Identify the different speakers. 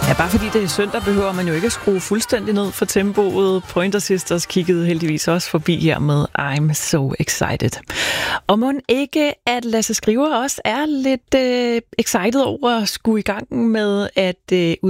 Speaker 1: Ja, bare fordi det er søndag, behøver man jo ikke at skrue fuldstændig ned for tempoet. Pointer Sisters kiggede heldigvis også forbi her med I'm So Excited. Og mon ikke, at Lasse Skriver også er lidt excited over at skulle i gang med at